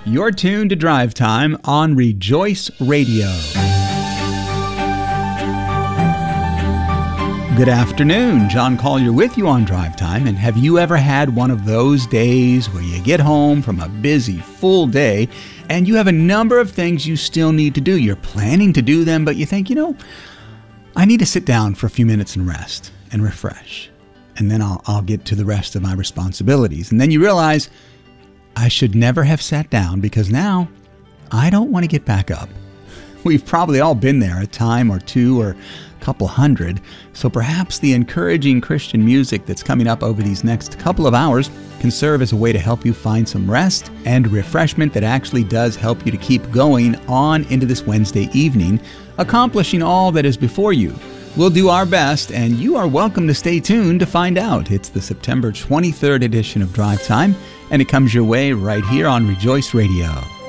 You're tuned to Drive Time on Rejoice Radio. Good afternoon. John Collier with you on Drive Time. And have you ever had one of those days where you get home from a busy, full day and you have a number of things you still need to do? You're planning to do them, but you think, I need to sit down for a few minutes and rest and refresh. And then I'll get to the rest of my responsibilities. And then you realize, I should never have sat down because now I don't want to get back up. We've probably all been there a time or two or a couple hundred. So perhaps the encouraging Christian music that's coming up over these next couple of hours can serve as a way to help you find some rest and refreshment that actually does help you to keep going on into this Wednesday evening, accomplishing all that is before you. We'll do our best, and you are welcome to stay tuned to find out. It's the September 23rd edition of Drive Time, and it comes your way right here on Rejoice Radio.